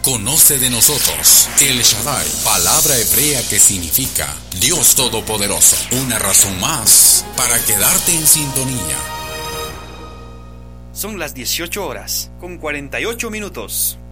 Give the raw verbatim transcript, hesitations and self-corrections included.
Conoce de nosotros El Shaddai, palabra hebrea que significa Dios Todopoderoso. Una razón más para quedarte en sintonía. Son las dieciocho horas con cuarenta y ocho minutos.